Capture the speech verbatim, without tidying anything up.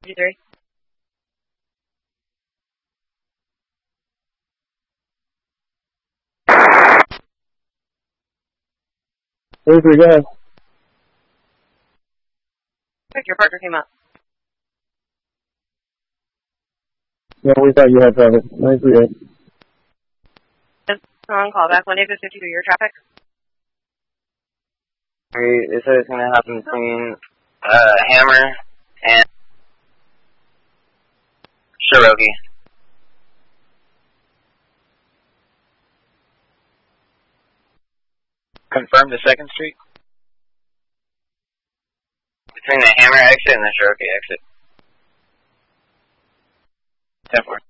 fifty-three. thirty-three, go ahead. Your partner came up. Yeah, we thought you had traffic. ninety-three eight. On call back, one eight fifty-two, your traffic. They said it's going to happen between uh, Hammer and Cherokee. Confirm the second street? Between the Hammer exit and the Cherokee exit. ten four.